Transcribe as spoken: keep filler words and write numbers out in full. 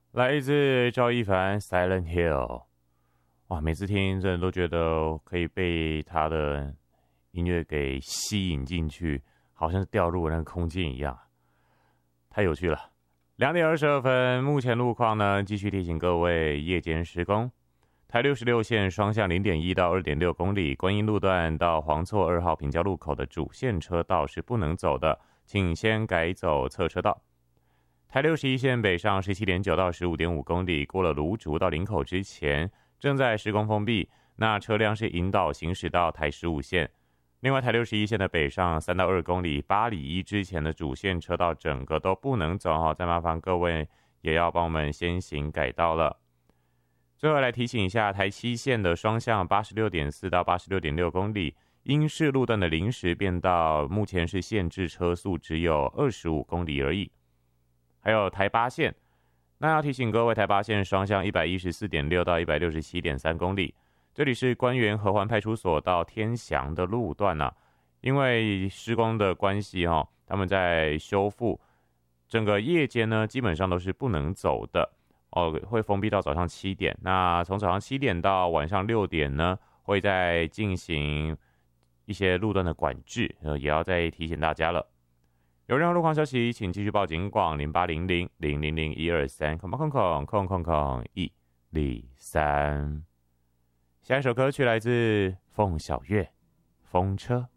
来自赵一凡《Silent Hill》。哇，每次听真的都觉得可以被他的音乐给吸引进去，好像是掉入那个空间一样，太有趣了。两点二十二分，目前路况呢，继续提醒各位，夜间施工，台六十六线双向零点一到二点六公里，观音路段到黄厝二号平交路口的主线车道是不能走的，请先改走侧车道。台六十一线北上 十七点九 到 十五点五公里，过了芦竹到林口之前正在施工封闭，那车辆是引导行驶到台十五线。另外台六十一线的北上三到二公里，八里一之前的主线车道整个都不能走，再麻烦各位也要帮我们先行改道了。最后来提醒一下，台七线的双向 八十六点四 到 八十六点六公里，因市路段的临时变道，目前是限制车速只有二十五公里而已。还有台八线，那要提醒各位，台八线双向 一百一十四点六 到 一百六十七点三公里，这里是官园合环派出所到天祥的路段啊，因为施工的关系哦，他们在修复，整个夜间呢基本上都是不能走的哦，会封闭到早上七点。那从早上七点到晚上六点呢，会再进行一些路段的管制，呃，也要再提醒大家了。有任何路况消息，请继续报警广零八零零零零零一二三空空空空空空一零三。下一首歌曲来自凤小岳，风车。